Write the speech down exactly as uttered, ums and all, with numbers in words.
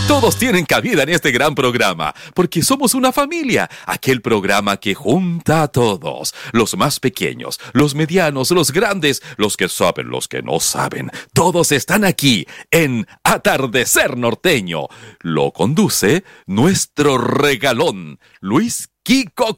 Todos tienen cabida en este gran programa, porque somos una familia, aquel programa que junta a todos, los más pequeños, los medianos, los grandes, los que saben, los que no saben, todos están aquí en Atardecer Norteño. Lo conduce nuestro regalón, Luis Kiko